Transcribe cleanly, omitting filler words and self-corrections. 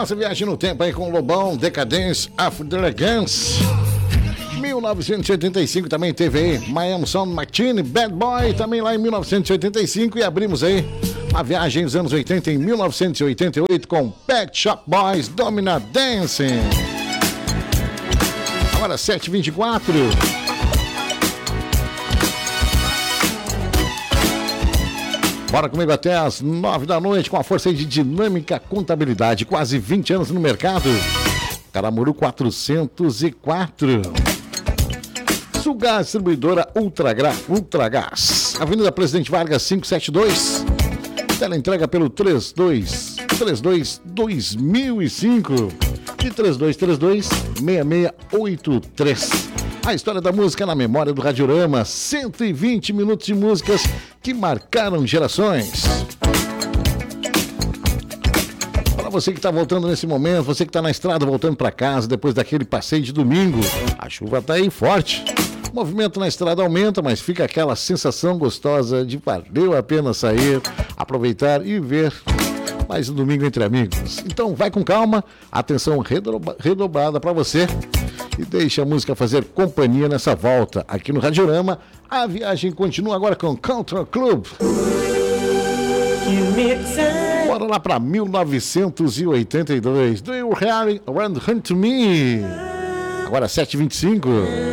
nossa viagem no tempo aí com o Lobão, Decadence of the Elegance. 1985 também teve aí Miami Sound Machine, Bad Boy, também lá em 1985. E abrimos aí a viagem dos anos 80 em 1988 com Pet Shop Boys, Domina Dancing. Agora 7h24. Bora comigo até as 9 da noite com a força aí de Dinâmica Contabilidade. Quase 20 anos no mercado. Caramuru 404. Sulgás, distribuidora Ultragás. Avenida Presidente Vargas 572. Teleentrega pelo 3232-2005 e 3232-6683. A história da música na memória do Radiorama. 120 minutos de músicas que marcaram gerações. Para você que está voltando nesse momento, você que está na estrada voltando para casa depois daquele passeio de domingo, a chuva está aí forte. O movimento na estrada aumenta, mas fica aquela sensação gostosa de valeu a pena sair, aproveitar e ver mais um domingo entre amigos. Então vai com calma, atenção redobrada para você e deixa a música fazer companhia nessa volta aqui no Radiorama. A viagem continua agora com Country Club. Bora lá para 1982. Do You Run to Me? Agora 7h25.